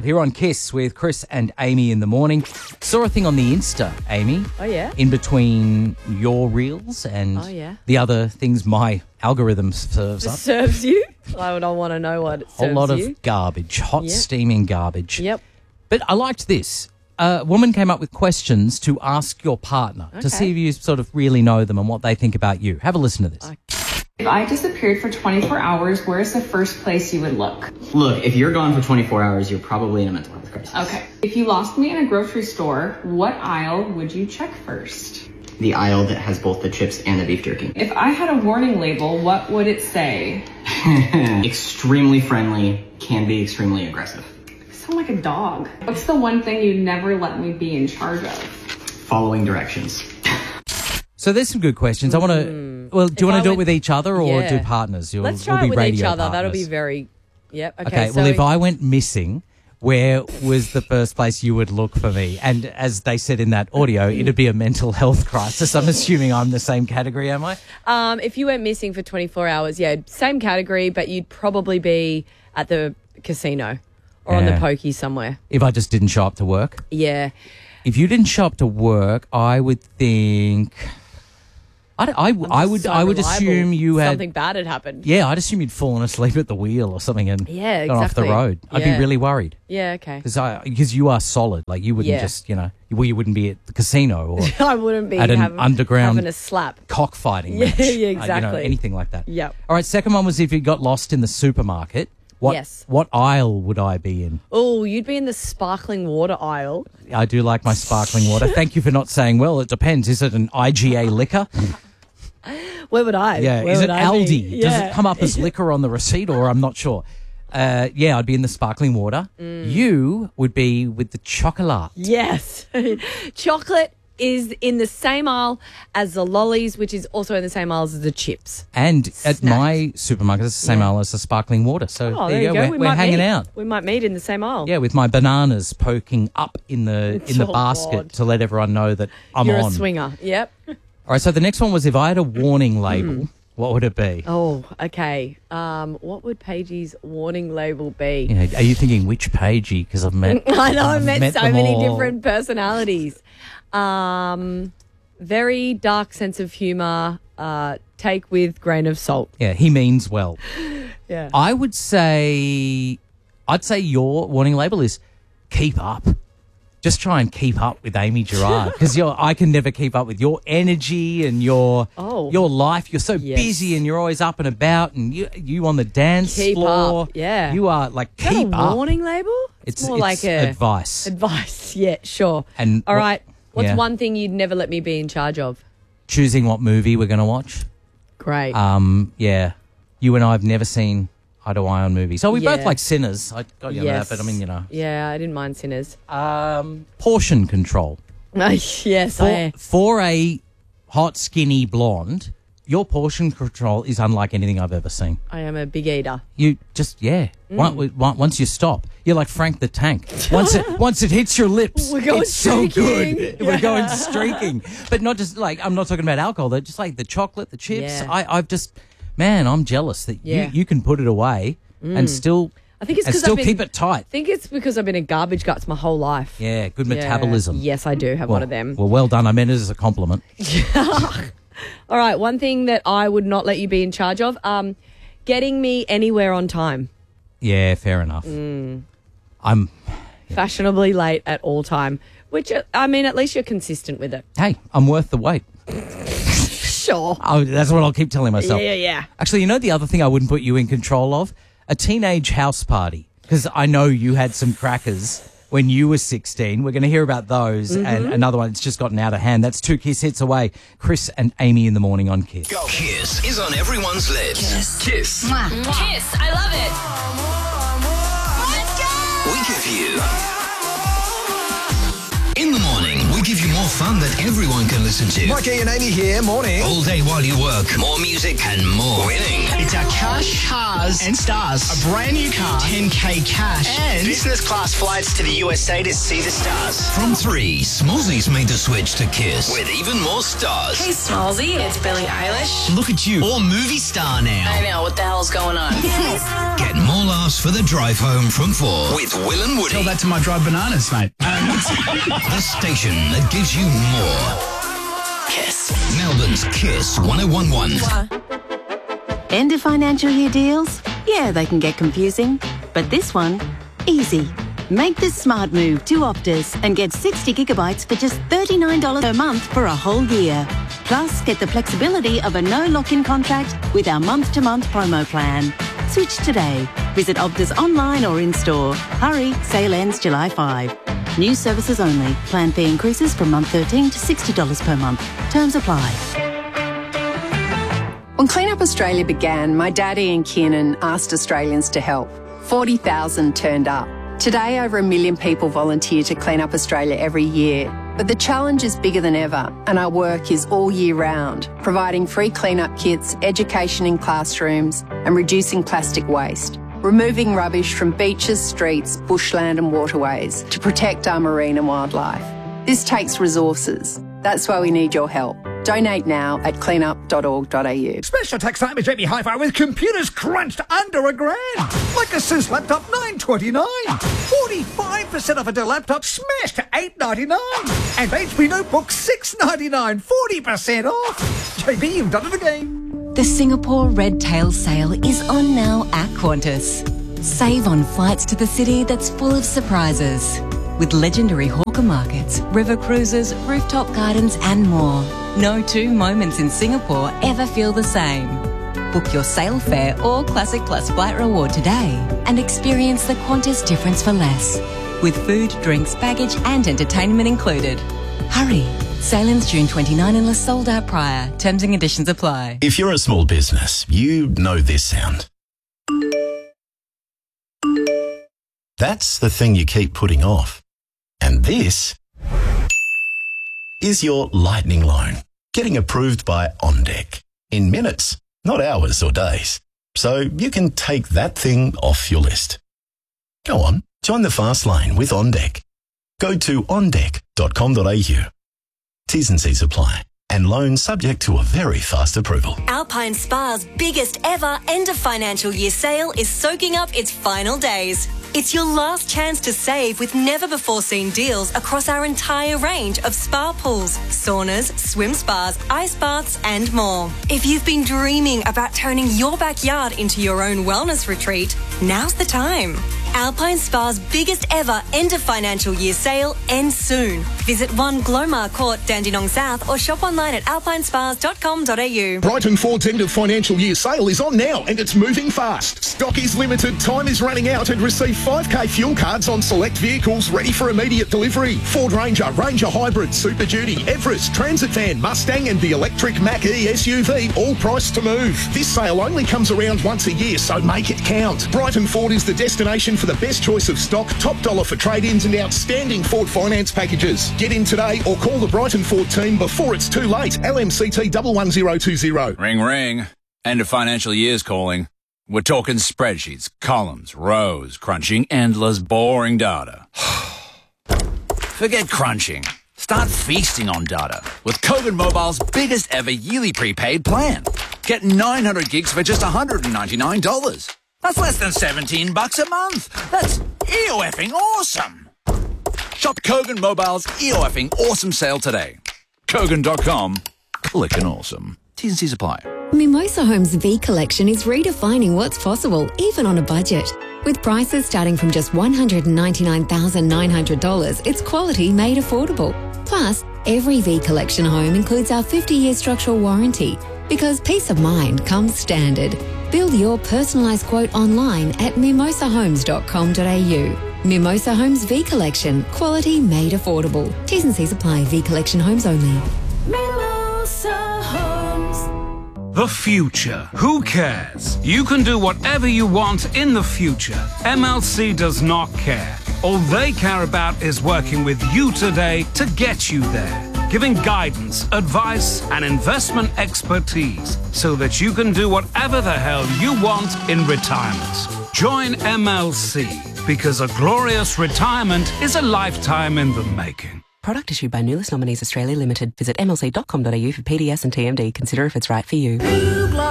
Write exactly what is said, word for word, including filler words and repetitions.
here on Kiss with Chris and Amy in the morning. Saw a thing on the Insta, Amy. Oh, yeah? In between your reels and Oh, yeah. the other things my algorithm serves up. Serves you? I don't want to know what it serves A lot you. of garbage, hot Yep. steaming garbage. Yep. But I liked this. A woman came up with questions to ask your partner to Okay. see if you sort of really know them and what they think about you. Have a listen to this. If I disappeared for twenty-four hours, where's the first place you would look? Look, if you're gone for twenty-four hours, you're probably in a mental health crisis. Okay. If you lost me in a grocery store, what aisle would you check first? The aisle that has both the chips and the beef jerky. If I had a warning label, what would it say? Extremely friendly, can be extremely aggressive. You sound like a dog. What's the one thing you'd never let me be in charge of? Following directions. So there's some good questions. I want to. Well, do you If want I to do it went- with each other or Yeah. do partners? You'll, Let's we'll try be it with each radio other. That'll be partners. very... Yep. Okay, Okay. so Well, if I went missing, where was the first place you would look for me? And as they said in that audio, it'd be a mental health crisis. I'm assuming I'm the same category, am I? Um, if you went missing for twenty-four hours, yeah, same category, but you'd probably be at the casino or on the Yeah. pokey somewhere. If I just didn't show up to work. Yeah. If you didn't show up to work, I would think. I, I, I would So I would reliable. assume you had. Something bad had happened. Yeah, I'd assume you'd fallen asleep at the wheel or something and Yeah, gone off the exactly. road. I'd Yeah. be really worried. Yeah, okay. Because because you are solid, like you wouldn't Yeah. just you know, well you wouldn't be at the casino or I wouldn't be At an having, underground- having a slap. cockfighting Yeah, match. yeah, uh, you know, exactly. anything like that. Yep. All right. Second one was if you got lost in the supermarket. What Yes. what aisle would I be in? Oh, you'd be in the sparkling water aisle. I do like my sparkling water. Thank you for not saying. Well, it depends. Is it an I G A liquor? Where would I? Yeah. Where Is it would I be? Aldi? Does Yeah. it come up as liquor on the receipt, or I'm not sure. Uh, yeah, I'd be in the sparkling water. Mm. You would be with the chocolate. Yes. Chocolate is in the same aisle as the lollies, which is also in the same aisle as the chips. And at Snacks. my supermarket, it's the same Yeah. aisle as the sparkling water. So Oh, there, you go. We're, We we're might hanging meet. out. We might meet in the same aisle. Yeah, with my bananas poking up in the in the Oh, basket God. to let everyone know that I'm You're on. a swinger. Yep. All right, so the next one was if I had a warning label, what would it be? Oh, okay. Um, what would Paige's warning label be? You know, are you thinking which pagey? Because I've met. I know I've met, so them many all. different personalities. Um, very dark sense of humour. Uh, take with grain of salt. Yeah, he means well. Yeah. I would say, I'd say your warning label is keep up. Just try and keep up with Amy Gerard because I can never keep up with your energy and your Oh. your life. You're so Yes. busy and you're always up and about and you you on the dance Keep floor. up, yeah. You are like Is that keep a up. warning label? It's, more it's like a advice. advice. Yeah, sure. And all what- right. What's yeah. one thing you'd never let me be in charge of? Choosing what movie we're going to watch. Great. Um, yeah, you and I have never seen eye to eye on movies. So we both Yeah. like Sinners. I got you on yes. that, but I mean, you know. Yeah, I didn't mind Sinners. Um, portion control. yes, For, I. for a hot, skinny blonde, your portion control is unlike anything I've ever seen. I am a big eater. You just, yeah. Mm. Once, once once you stop, you're like Frank the Tank. Once it once it hits your lips, We're going it's so streaking. good. We're going streaking. But not just like, I'm not talking about alcohol, though, just like the chocolate, the chips. Yeah. I, I've just, man, I'm jealous that Yeah. you, you can put it away and still, I think it's and because still I've been, keep it tight. I think it's because I've been a garbage guts my whole life. Yeah, good Yeah. metabolism. Yes, I do have Well, one of them. Well, well done. I meant it as a compliment. All right, one thing that I would not let you be in charge of, um, getting me anywhere on time. Yeah, fair enough. Mm. I'm, Fashionably late at all time, which, uh, I mean, at least you're consistent with it. hey, I'm worth the wait. Sure. Oh, that's what I'll keep telling myself. Yeah, yeah. Actually, you know the other thing I wouldn't put you in control of? A teenage house party. Because I know you had some crackers when you were sixteen. We're going to hear about those. Mm-hmm. And another one that's just gotten out of hand. That's two Kiss hits away. Chris and Amy in the morning on Kiss. Kiss is on everyone's lips. Kiss. Kiss. Kiss, I love it. We give you. In the morning, we give you more fun that everyone can listen to. Mikey and Amy here, morning. All day while you work. More music and more winning. It's our cash, cars and stars. A brand new car, ten K cash, and business class flights to the U S A to see the stars. From three, Smallsy's made the switch to Kiss with even more stars. Hey, Smallsy, it's Billie Eilish. Look at you, all movie star now. I know, what the hell's going on? Get more laughs for the drive home from four with Will and Woody. Tell that to my dried bananas, mate. Um, The station that gives you more. Kiss. Melbourne's Kiss one oh one point one. End of financial year deals? Yeah, they can get confusing. But this one, easy. Make the smart move to Optus and get sixty gigabytes for just thirty-nine dollars per month for a whole year. Plus, get the flexibility of a no lock-in contract with our month-to-month promo plan. Switch today. Visit Optus online or in-store. Hurry, sale ends July fifth. New services only. Plan fee increases from month thirteen to sixty dollars per month. Terms apply. When Clean Up Australia began, my daddy and Kiernan asked Australians to help. forty thousand turned up. Today, over a million people volunteer to clean up Australia every year. But the challenge is bigger than ever, and our work is all year round, providing free clean-up kits, education in classrooms, and reducing plastic waste. Removing rubbish from beaches, streets, bushland and waterways to protect our marine and wildlife. This takes resources. That's why we need your help. Donate now at cleanup dot org dot a u. Special tax time at J B Hi-Fi with computers crunched under a grand. Like a Asus laptop, nine twenty-nine. forty-five percent off a Dell laptop, smashed to eight ninety-nine. And H P notebook, six ninety-nine. forty percent off. J B, you've done it again. The Singapore Red Tail Sale is on now at Qantas. Save on flights to the city that's full of surprises. With legendary hawker markets, river cruises, rooftop gardens and more. No two moments in Singapore ever feel the same. Book your sail fare or Classic Plus flight reward today and experience the Qantas difference for less. With food, drinks, baggage and entertainment included. Hurry! Sail ends June twenty-ninth unless sold out prior. Terms and conditions apply. If you're a small business, you know this sound. That's the thing you keep putting off. And this is your lightning loan, getting approved by OnDeck in minutes, not hours or days. So you can take that thing off your list. Go on, join the fast lane with OnDeck. Go to on deck dot com dot a u. T's and C's apply. And loan subject to a very fast approval. Alpine Spa's biggest ever end of financial year sale is soaking up its final days. It's your last chance to save with never-before-seen deals across our entire range of spa pools, saunas, swim spas, ice baths and more. If you've been dreaming about turning your backyard into your own wellness retreat, now's the time. Alpine Spa's biggest ever end of financial year sale ends soon. Visit one Glomar Court, Dandenong South or shop online at alpine spas dot com dot a u. Brighton Ford's end of financial year sale is on now and it's moving fast. Stock is limited, time is running out and receive five K fuel cards on select vehicles ready for immediate delivery. Ford Ranger, Ranger Hybrid, Super Duty, Everest, Transit Van, Mustang and the electric Mach-E S U V, all priced to move. This sale only comes around once a year, so make it count. Brighton Ford is the destination for the best choice of stock, top dollar for trade-ins and outstanding Ford finance packages. Get in today or call the Brighton Ford team before it's too late. L M C T one one zero two zero. Ring, ring. End of financial year's calling. We're talking spreadsheets, columns, rows, crunching endless, boring data. Forget crunching. Start feasting on data with Kogan Mobile's biggest ever yearly prepaid plan. Get nine hundred gigs for just one hundred ninety-nine dollars. That's less than seventeen bucks a month. That's E O F-ing awesome. Shop Kogan Mobile's E O F-ing awesome sale today. Kogan dot com. Clickin' awesome. T's and C's apply. Mimosa Homes V Collection is redefining what's possible, even on a budget. With prices starting from just one hundred ninety-nine thousand nine hundred dollars, it's quality made affordable. Plus, every V Collection home includes our fifty-year structural warranty, because peace of mind comes standard. Build your personalised quote online at mimosa homes dot com dot a u. Mimosa Homes V Collection. Quality made affordable. T's and C's apply. V Collection homes only. Mimosa Homes. The future. Who cares? You can do whatever you want in the future. M L C does not care. All they care about is working with you today to get you there. giving guidance, advice, and investment expertise so that you can do whatever the hell you want in retirement. Join M L C because a glorious retirement is a lifetime in the making. Product issued by Nulis Nominees Australia Limited. Visit m l c dot com dot a u for P D S and T M D. Consider if it's right for you.